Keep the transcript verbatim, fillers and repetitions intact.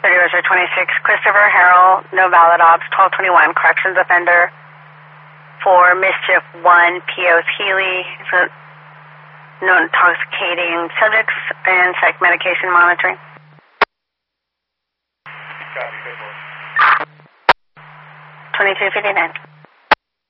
thirty twenty-six, Christopher Harrell, no valid ops, twelve twenty-one, corrections offender for mischief one, P Os Healy, so no intoxicating subjects and psych medication monitoring. twenty-two fifty-nine.